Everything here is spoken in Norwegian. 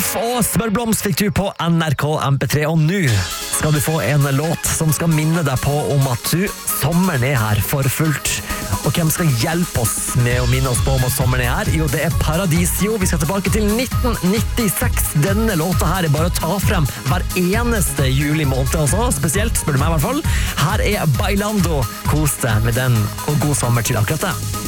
Wolf og Smørblomst fikk du på NRK MP3, og nå skal du få en låt som skal minne deg på om at sommeren er her for fullt. Og hvem skal hjelpe oss med å minne oss på om at sommeren er her? Jo, det er Paradisio. Vi skal tilbake til 1996. Denne låta her er bare å ta frem hver eneste juli måned, altså. Spesielt, spør du meg i hvert fall. Her er Bailando. Kos deg med den, og god sommer til akkurat det.